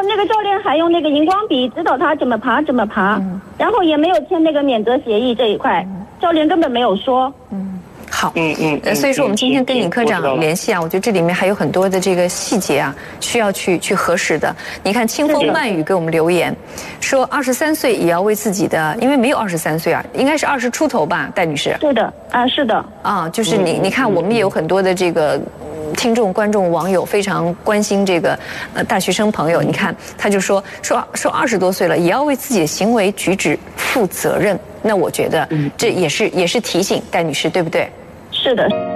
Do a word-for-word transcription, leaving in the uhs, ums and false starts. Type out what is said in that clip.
那个教练还用那个荧光笔指导他怎么爬怎么爬，嗯、然后也没有签那个免责协议这一块，嗯、教练根本没有说。 嗯。好， 嗯嗯， 呃，所以说我们今天跟尹科长联系啊，我觉得这里面还有很多的这个细节啊，需要去去核实的。你看清风慢语给我们留言，说二十三岁也要为自己的，因为没有二十三岁啊，应该是二十出头吧，戴女士。 对的，啊，是的。 啊，就是你，你看我们也有很多的这个。听众、观众、网友非常关心这个呃大学生朋友，你看他就说说说二十多岁了，也要为自己的行为举止负责任。那我觉得这也是也是提醒戴女士，对不对？ 是的。